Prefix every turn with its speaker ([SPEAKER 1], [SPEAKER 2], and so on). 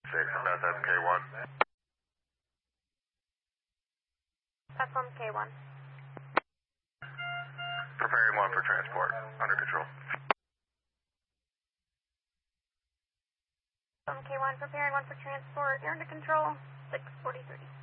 [SPEAKER 1] That's K1.
[SPEAKER 2] That's on K1.
[SPEAKER 1] Preparing one for transport. Under control.
[SPEAKER 2] On K1, preparing one for transport. You're under control. 640-30.